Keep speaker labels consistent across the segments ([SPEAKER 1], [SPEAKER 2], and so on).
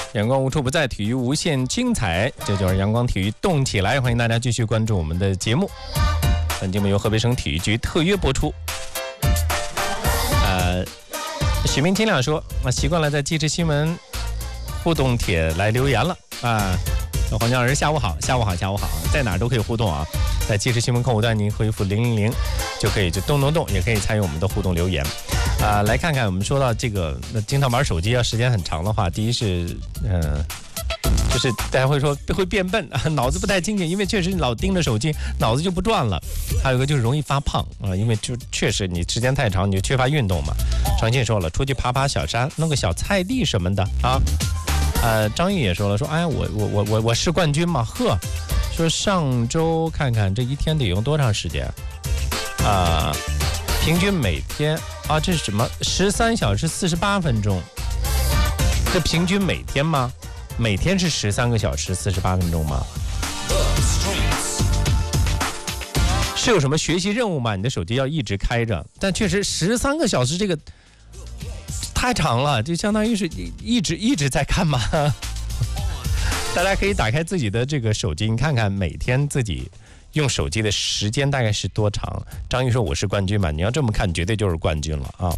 [SPEAKER 1] 阳光无处不在，体育无限精彩，这就是阳光体育动起来。欢迎大家继续关注我们的节目。本节目由河北省体育局特约播出。许明清亮说，习惯了在即时新闻互动帖来留言了啊。黄江儿下午好，下午好，下午好，在哪儿都可以互动啊。在即时新闻客户端您回复000就可以就动，也可以参与我们的互动留言。来看看我们说到这个，经常玩手机要时间很长的话，第一是就是大家会说会变笨，脑子不太清醒，因为确实老盯着手机，脑子就不转了。还有一个就是容易发胖啊，因为就确实你时间太长，你就缺乏运动嘛。常信说了，出去爬小山，弄个小菜地什么的啊。张毅也说了，说哎我是冠军嘛，呵，说上周看看这一天得用多长时间啊？平均每天啊，这是什么？13小时48分钟，这平均每天吗？每天是13个小时48分钟吗？是有什么学习任务吗？你的手机要一直开着，但确实13个小时这个太长了，就相当于是一直在看嘛。大家可以打开自己的这个手机，你看看每天自己用手机的时间大概是多长。张毅说我是冠军嘛，你要这么看绝对就是冠军了啊。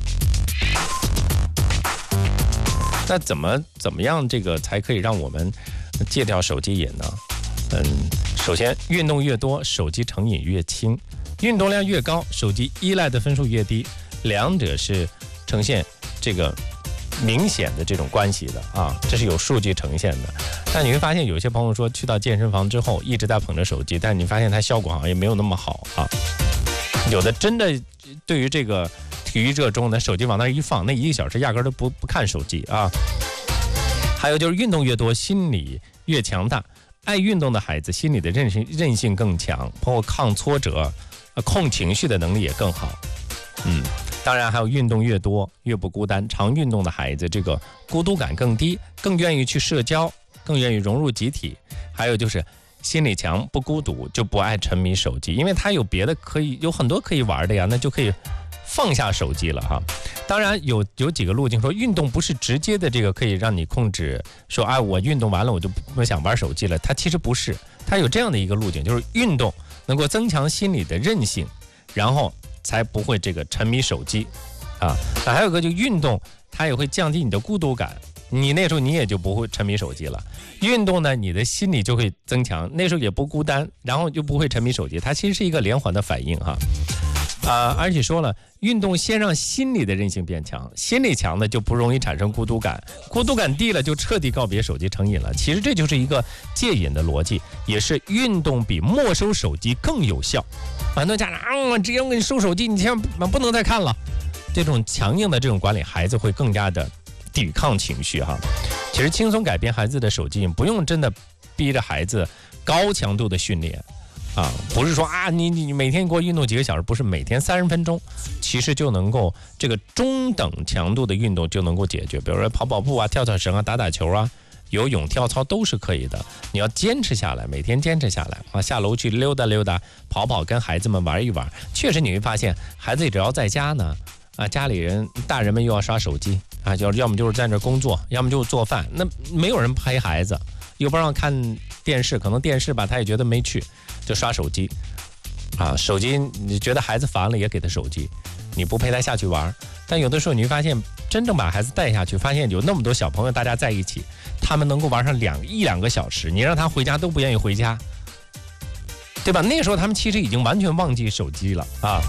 [SPEAKER 1] 那怎么样这个才可以让我们戒掉手机瘾呢？首先运动越多，手机成瘾越轻，运动量越高，手机依赖的分数越低，两者是呈现这个明显的这种关系的啊，这是有数据呈现的。但你会发现有些朋友说去到健身房之后一直在捧着手机，但你发现它效果好像也没有那么好啊。有的真的对于这个体育热衷的，手机往那一放，那1个小时压根都不看手机啊。还有就是运动越多，心理越强大。爱运动的孩子心理的韧性更强，包括抗挫折、控情绪的能力也更好。当然还有运动越多越不孤单，常运动的孩子这个孤独感更低，更愿意去社交，更愿意融入集体。还有就是心理强不孤独，就不爱沉迷手机，因为他有别的有很多可以玩的呀，那就可以放下手机了哈。当然有几个路径，说运动不是直接的这个可以让你控制，说我运动完了我就不想玩手机了，它其实不是，它有这样的一个路径，就是运动能够增强心理的韧性，然后才不会这个沉迷手机啊。还有一个就运动它也会降低你的孤独感，你那时候你也就不会沉迷手机了。运动呢，你的心理就会增强，那时候也不孤单，然后就不会沉迷手机，它其实是一个连环的反应哈。而且说了，运动先让心理的韧性变强，心理强的就不容易产生孤独感，孤独感低了就彻底告别手机成瘾了。其实这就是一个戒瘾的逻辑，也是运动比没收手机更有效。很多家长直接给你收手机，你千万不能再看了。这种强硬的这种管理，孩子会更加的抵抗情绪哈。其实轻松改变孩子的手机瘾，不用真的逼着孩子高强度的训练。不是说你每天给我运动几个小时，不是每天30分钟，其实就能够这个中等强度的运动就能够解决，比如说跑步啊、跳绳啊、打球啊、游泳、跳操都是可以的。你要坚持下来，每天坚持下来啊，下楼去溜达溜达、跑，跟孩子们玩一玩。确实你会发现，孩子只要在家呢，家里人大人们又要刷手机啊，要么就是在那工作，要么就是做饭，那没有人陪孩子，又不让看电视，可能电视吧他也觉得没趣。就刷手机手机你觉得孩子烦了也给他手机，你不陪他下去玩。但有的时候你会发现，真正把孩子带下去，发现有那么多小朋友大家在一起，他们能够玩上一两个小时，你让他回家都不愿意回家，对吧？那时候他们其实已经完全忘记手机了啊。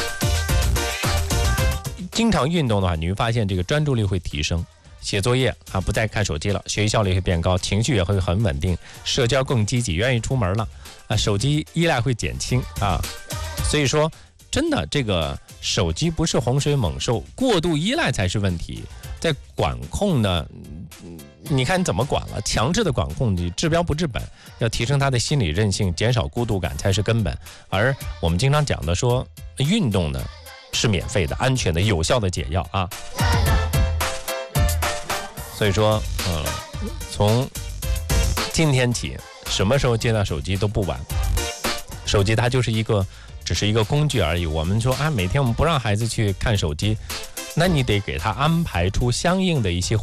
[SPEAKER 1] 经常运动的话，你会发现这个专注力会提升，写作业不再看手机了，学习效率会变高，情绪也会很稳定，社交更积极，愿意出门了手机依赖会减轻所以说真的这个手机不是洪水猛兽，过度依赖才是问题。在管控呢，你看你怎么管了，强制的管控你治标不治本，要提升他的心理韧性，减少孤独感才是根本。而我们经常讲的说运动呢是免费的、安全的、有效的解药所以说从今天起什么时候戒掉手机都不晚，手机它只是一个工具而已。我们说每天我们不让孩子去看手机，那你得给他安排出相应的一些